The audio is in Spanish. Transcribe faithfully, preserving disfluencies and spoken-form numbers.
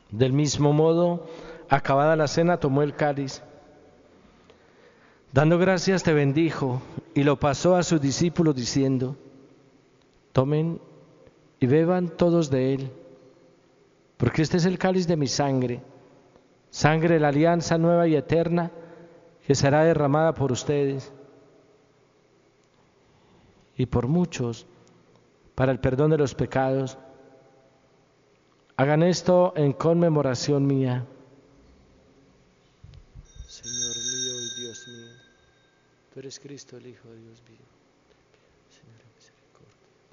Del mismo modo, acabada la cena, tomó el cáliz. Dando gracias, te bendijo y lo pasó a sus discípulos diciendo: tomen y beban todos de él, porque este es el cáliz de mi sangre, sangre de la alianza nueva y eterna, que será derramada por ustedes y por muchos para el perdón de los pecados. Hagan esto en conmemoración mía. Señor mío y Dios mío, tú eres Cristo, el Hijo de Dios vivo.